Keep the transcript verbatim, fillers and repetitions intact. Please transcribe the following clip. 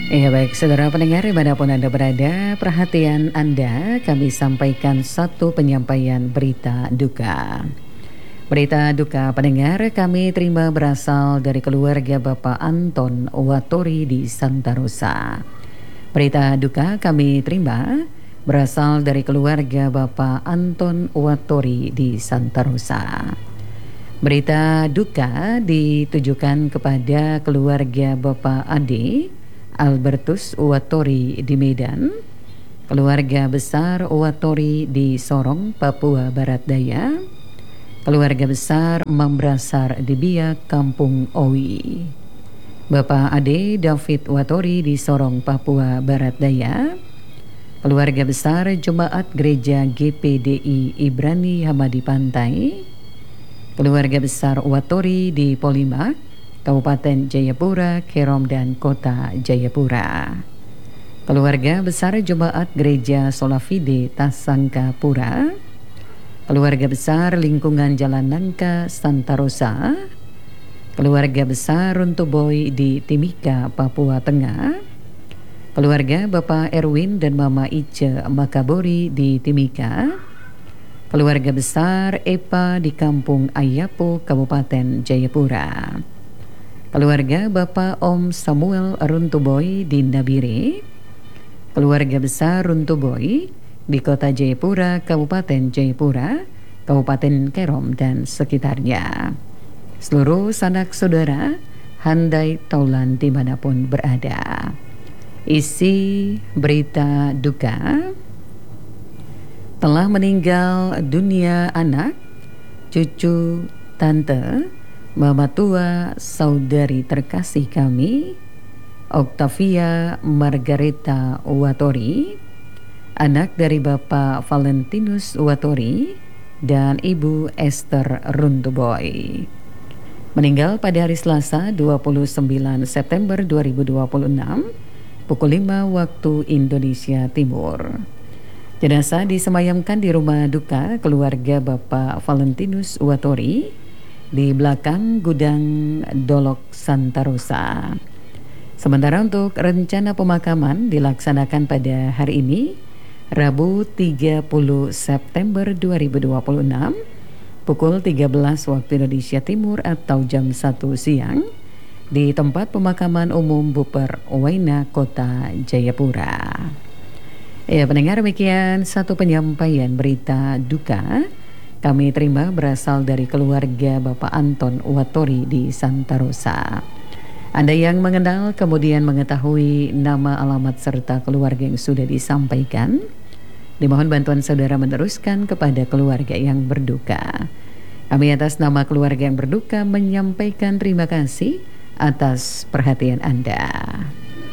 Iya baik, saudara pendengar dimanapun Anda berada, perhatian Anda kami sampaikan satu penyampaian berita duka. Berita duka pendengar kami terima berasal dari keluarga Bapak Anton Watori di Santa Rosa. Berita duka kami terima berasal dari keluarga Bapak Anton Watori di Santa Rosa. Berita duka ditujukan kepada keluarga Bapak Ade Albertus Watori di Medan, keluarga besar Watori di Sorong, Papua Barat Daya, keluarga besar Mambrasar di Biak, Kampung Owi, Bapak Ade David Watori di Sorong, Papua Barat Daya, keluarga besar Jemaat Gereja G P D I Ibrani Hamadi Pantai, keluarga besar Watori di Polimak, Kabupaten Jayapura, Kerom dan Kota Jayapura. Keluarga besar Jemaat Gereja Solafide Tasangkapura, keluarga besar lingkungan Jalan Nangka Santa Rosa, keluarga besar Runtuboy di Timika, Papua Tengah, keluarga Bapak Erwin dan Mama Ice Makabori di Timika, keluarga besar Epa di Kampung Ayapo, Kabupaten Jayapura, keluarga Bapak Om Samuel Runtuboy di Nabire, keluarga besar Runtuboy di Kota Jayapura, Kabupaten Jayapura, Kabupaten Kerom dan sekitarnya. Seluruh sanak saudara handai taulan dimanapun berada. Isi berita duka: telah meninggal dunia anak, cucu, tante, mama tua, saudari terkasih kami, Octavia Margareta Watori, anak dari Bapak Valentinus Watori dan Ibu Esther Runtuboy. Meninggal pada hari Selasa dua puluh sembilan September dua ribu dua puluh enam pukul lima waktu Indonesia Timur. Jenazah disemayamkan di rumah duka keluarga Bapak Valentinus Watori di belakang gudang Dolok Santa Rosa. Sementara untuk rencana pemakaman dilaksanakan pada hari ini, Rabu tiga puluh September dua ribu dua puluh enam pukul tiga belas waktu Indonesia Timur atau jam satu siang di tempat pemakaman umum Buper Waina, Kota Jayapura. Ya pendengar, demikian satu penyampaian berita duka kami terima berasal dari keluarga Bapak Anton Watori di Santa Rosa. Anda yang mengenal kemudian mengetahui nama, alamat serta keluarga yang sudah disampaikan, dimohon bantuan saudara meneruskan kepada keluarga yang berduka. Kami atas nama keluarga yang berduka menyampaikan terima kasih atas perhatian Anda.